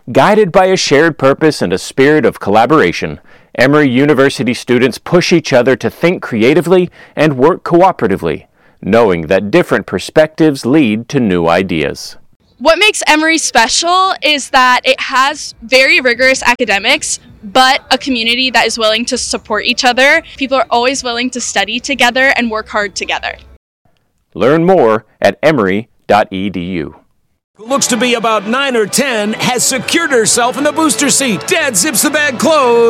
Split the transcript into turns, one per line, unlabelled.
Guided by a shared purpose and a spirit of collaboration, Emory University students push each other to think creatively and work cooperatively, knowing that different perspectives lead to new ideas.
What makes Emory special is that it has very rigorous academics, but a community that is willing to support each other. People are always willing to study together and work hard together.
Learn more at emory.edu.
Who looks to be about 9 or 10, has secured herself in the booster seat. Dad zips the bag closed.